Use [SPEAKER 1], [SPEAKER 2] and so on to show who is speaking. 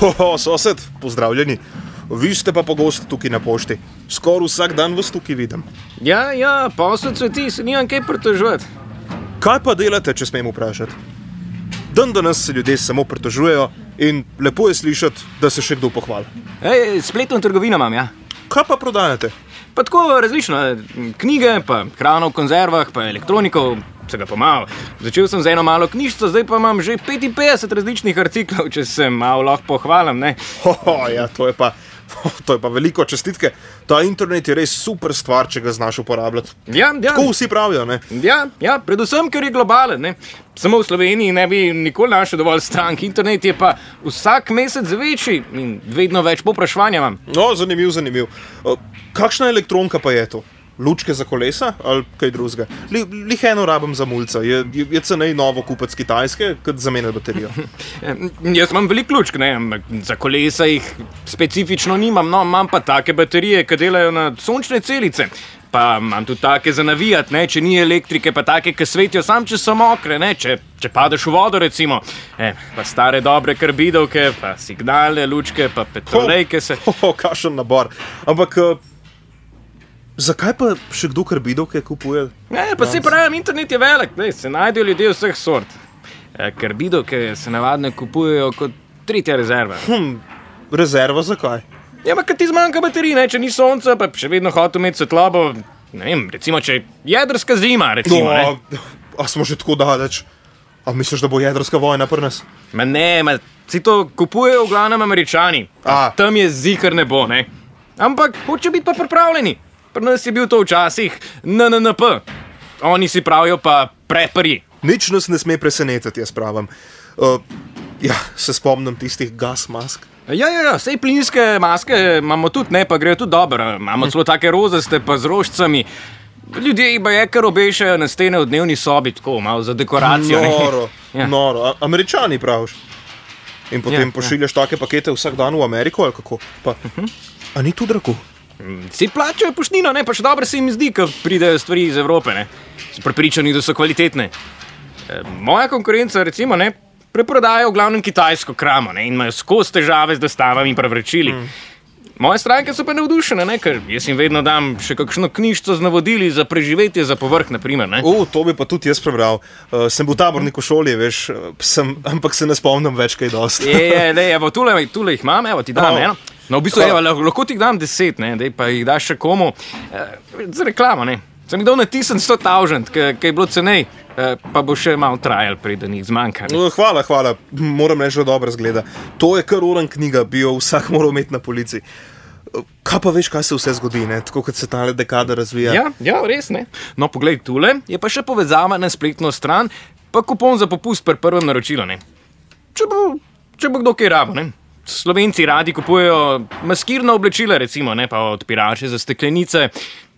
[SPEAKER 1] Sosed, pozdravljeni. Vi ste pa pogosto tukaj na pošti. Skoraj vsak dan vas tukaj vidim.
[SPEAKER 2] Ja, posod cveti, se nimam kaj pritoževati.
[SPEAKER 1] Kaj pa delate, če smem vprašati? Danes se ljudje samo pritožujejo in lepo je slišati, da se še kdo pohvali.
[SPEAKER 2] Spletno trgovino imam, ja.
[SPEAKER 1] Kaj pa prodajate?
[SPEAKER 2] Pa tako različno, knjige, pa hrano v konzervah, pa elektroniko, vsega pa malo. Začel sem z eno malo knjižico, zdaj pa imam že 55 različnih artiklov, če se malo lahko pohvalim, ne?
[SPEAKER 1] Ja, to je pa veliko čestitke. Ta internet je res super stvar, če ga znaš uporabljati.
[SPEAKER 2] Ja.
[SPEAKER 1] Tako vsi pravijo, ne?
[SPEAKER 2] Ja, predvsem, ker je globalen, ne? Samo v Sloveniji ne bi nikoli našel dovolj strank. Internet je pa vsak mesec večji in vedno več povpraševanja imam.
[SPEAKER 1] No, zanimiv. Kakšna elektronka pa je to? Lučke za kolesa ali kaj drugega? Lih eno rabim za mulca. Je cenej novo kupiti z Kitajske, kot zamenjati baterijo.
[SPEAKER 2] Jaz imam veliko lučk, ne? Za kolesa jih specifično nimam, no, imam pa take baterije, ki delajo na sončne celice. Pa imam tudi take za navijati, ne? Če ni elektrike, pa take, ki svetijo sam, če so mokre, ne? Če padeš v vodo, recimo. Pa stare dobre karbidovke, pa signalne lučke, pa petrolejke se...
[SPEAKER 1] Kakšen nabor. Ampak... Zakaj pa še kdo karbidovke kupuje?
[SPEAKER 2] Pa se pravim, internet je velik, se najdejo ljudje vseh sort. Karbidovke se navadno kupujejo kot tretja rezerva.
[SPEAKER 1] Rezerva zakaj?
[SPEAKER 2] Ja, pa kad ti zmanjka baterij, ne, če ni sonca, pa še vedno hotel imeti svetlobo, ne vem, recimo, če je jedrska zima, recimo, ne.
[SPEAKER 1] A smo že tako daleč? A misliš, da bo jedrska vojna pri nas?
[SPEAKER 2] Si to kupujejo v glavnem Američani. Tam je zihar ne bo, ne. Ampak hoče biti pa pripravljeni. Pri nas je bil to včasih NNNP. Oni si pravijo pa preparji.
[SPEAKER 1] Nič nas ne sme presenetiti, jaz pravim. Se spomnim tistih gas mask.
[SPEAKER 2] Ja, sej plinske maske imamo tudi, ne, pa grejo tudi dobro. Imamo celo take rozaste, pa z rožcami. Ljudje jih pa je, kar obešajo na stene v dnevni sobi, tako malo za dekoracijo.
[SPEAKER 1] Noro. Američani praviš. In potem pošiljaš take pakete vsak dan v Ameriko, ali kako? Pa, a ni tu drago?
[SPEAKER 2] Si plačajo poštnino, ne, pa še dobro se jim zdi, ko pridejo stvari iz Evrope, ne. So prepričani, da so kvalitetne. Moja konkurenca, recimo, ne, preprodajo v glavnem kitajsko kramo, ne, in imajo skozi težave z dostavami in prevračili. Moje stranke so pa navdušene, ne, ker jaz jim vedno dam še kakšno knjižico z navodili za preživetje za povrh, naprimer, ne.
[SPEAKER 1] To bi pa tudi jaz prebral. Sem bil tabornik v šoli, veš, ampak se ne spomnim več kaj dosti.
[SPEAKER 2] Evo, tule jih imam, evo, ti dam eno. No, v bistvu, lahko ti dam 10, ne, dej pa jih daš še komu. Za reklamo, ne. Sem jih dal na 100,000, kaj je bilo cenej, pa bo še malo trajal, preden jih zmanjka.
[SPEAKER 1] Hvala. Moram reči, da dobro zgleda. To je kar oran knjiga, bi jo vsak moral imeti na polici. Kaj pa veš, kaj se vse zgodi, ne? Tako kot se tale dekada razvija?
[SPEAKER 2] Ja, res, ne. No, poglej, tule je pa še povezava na spletno stran, pa kupon za popust pri prvem naročilu, ne. Če bo kdo kaj rabo, ne. Slovenci radi kupujejo maskirna oblačila, recimo, ne, pa odpirače za steklenice,